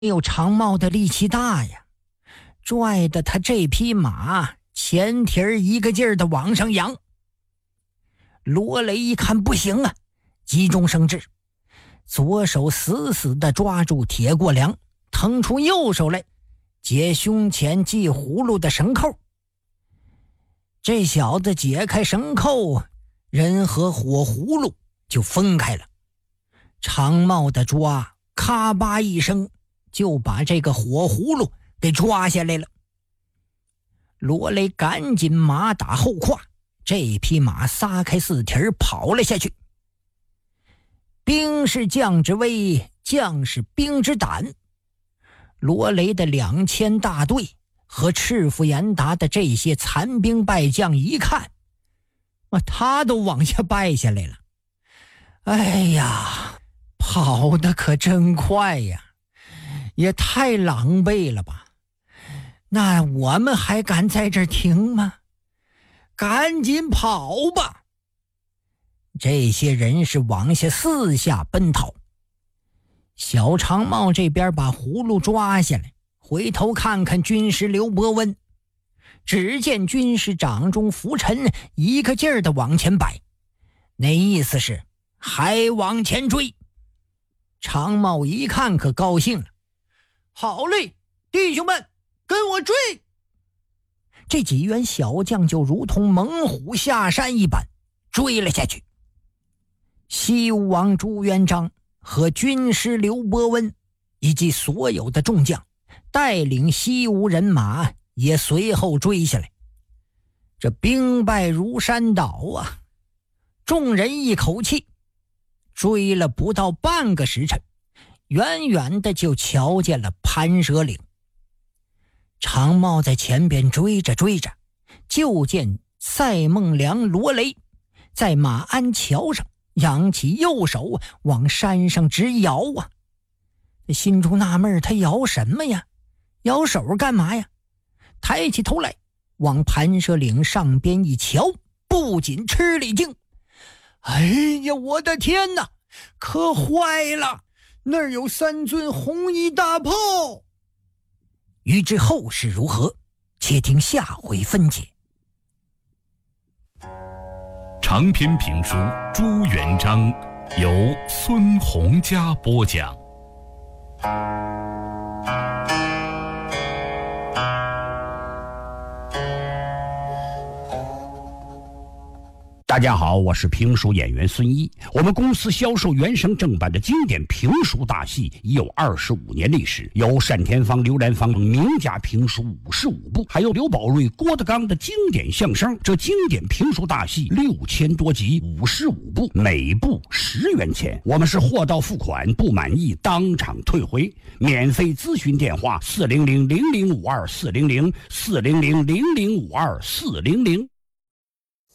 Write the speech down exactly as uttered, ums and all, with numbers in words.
有长帽的力气大呀，拽得他这匹马前蹄儿一个劲儿的往上扬。罗雷一看不行啊，急中生智，左手死死地抓住铁过梁，腾出右手来解胸前系葫芦的绳扣。这小子解开绳扣，人和火葫芦就分开了。长帽的抓咔吧一声就把这个火葫芦给抓下来了。罗雷赶紧马打后胯，这匹马撒开四蹄儿跑了下去。兵是将之威，将是兵之胆。罗雷的两千大队和赤腹严达的这些残兵败将一看，他都往下败下来了。哎呀，跑得可真快呀，也太狼狈了吧。那我们还敢在这儿停吗？赶紧跑吧！这些人是往下四下奔逃。小长帽这边把葫芦抓下来，回头看看军师刘伯温，只见军师掌中拂尘，一个劲儿的往前摆，那意思是还往前追。长帽一看可高兴了，好嘞，弟兄们跟我追！这几员小将就如同猛虎下山一般追了下去。西吴王朱元璋和军师刘伯温以及所有的众将带领西吴人马也随后追下来。这兵败如山倒啊！众人一口气追了不到半个时辰，远远的就瞧见了盘蛇岭。长帽在前边追着追着，就见赛孟良、罗雷在马鞍桥上扬起右手往山上直摇啊！心中纳闷，他摇什么呀？摇手干嘛呀？抬起头来往盘蛇岭上边一瞧，不仅吃了一惊，哎呀，我的天哪，可坏了，那儿有三尊红衣大炮！欲知后事如何，且听下回分解。 长篇评书《朱元璋》由孙洪嘉播讲。 大家好，我是评书演员孙一。我们公司销售原声正版的经典评书大戏已有二十五年历史，有单田芳、刘兰芳名家评书五十五部，还有刘宝瑞、郭德纲的经典相声。这经典评书大戏六千多集，五十五部，每部十元钱。我们是货到付款，不满意当场退回。免费咨询电话：四零零零零五二四零零四零零零零五二四零零。